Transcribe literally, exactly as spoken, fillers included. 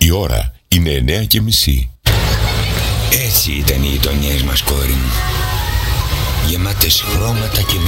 Η ώρα είναι εννέα και μισή. Έτσι ήταν οι γειτονιές μας, κόρη μου. Γεμάτες χρώματα και